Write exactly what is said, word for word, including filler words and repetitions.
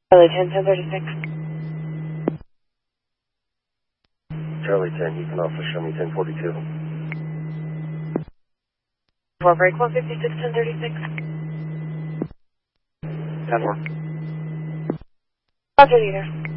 Charlie ten, ten thirty-six. Charlie ten, you can also show me ten forty-two. four break one fifty-six, ten thirty-six. ten four. Roger, leader.